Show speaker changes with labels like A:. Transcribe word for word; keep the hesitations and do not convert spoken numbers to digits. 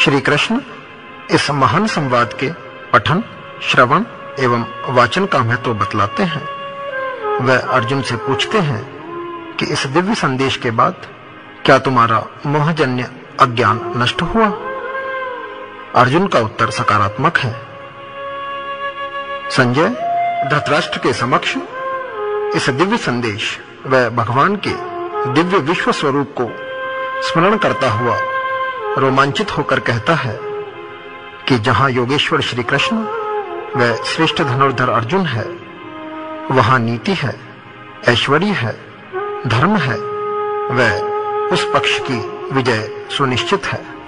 A: श्री कृष्ण इस महान संवाद के पठन, श्रवण एवं वाचन का महत्व बतलाते हैं। वह अर्जुन से पूछते हैं कि इस दिव्य संदेश के बाद क्या तुम्हारा मोहजन्य अज्ञान नष्ट हुआ? अर्जुन का उत्तर सकारात्मक है। संजय धृतराष्ट्र के समक्ष इस दिव्य संदेश व भगवान के दिव्य विश्व स्वरूप को स्मरण करता हुआ रोमांचित होकर कहता है कि जहां योगेश्वर श्री कृष्ण व श्रेष्ठ धनुर्धर अर्जुन है, वहां नीति है, ऐश्वर्य है, धर्म है व उस पक्ष की विजय सुनिश्चित है।